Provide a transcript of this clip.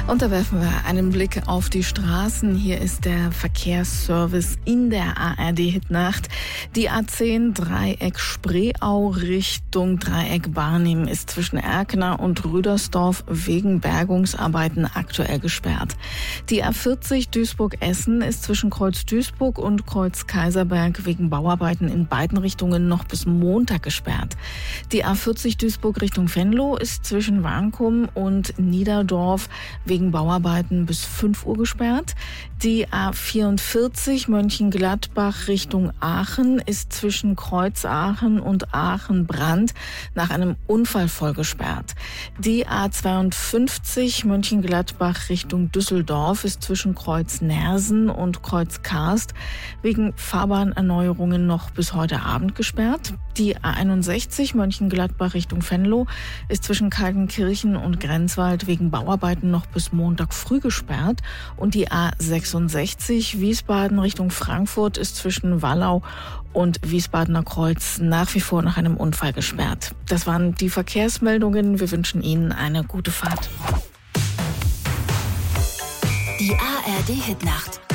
Und da werfen wir einen Blick auf die Straßen. Hier ist der Verkehrsservice in der ARD-Hitnacht. Die A10 Dreieck Spreeau Richtung Dreieck Barnim ist zwischen Erkner und Rüdersdorf wegen Bergungsarbeiten aktuell gesperrt. Die A40 Duisburg-Essen ist zwischen Kreuz Duisburg und Kreuz Kaiserberg wegen Bauarbeiten in beiden Richtungen noch bis Montag gesperrt. Die A40 Duisburg Richtung Venlo ist zwischen Warnkum und Niederdorf wegen Bauarbeiten bis 5 Uhr gesperrt. Die A44 Mönchengladbach Richtung Aachen ist zwischen Kreuzaachen und Aachen-Brand nach einem Unfall voll gesperrt. Die A52 Mönchengladbach Richtung Düsseldorf ist zwischen Kreuz Nersen und Kreuz Karst wegen Fahrbahnerneuerungen noch bis heute Abend gesperrt. Die A61 Mönchengladbach Richtung Venlo ist zwischen Kaltenkirchen und Grenzwald wegen Bauarbeiten noch bis Montag früh gesperrt. Und die A66 Wiesbaden Richtung Frankfurt ist zwischen Wallau und Wiesbadener Kreuz nach wie vor nach einem Unfall gesperrt. Das waren die Verkehrsmeldungen. Wir wünschen Ihnen eine gute Fahrt. Die ARD Hitnacht.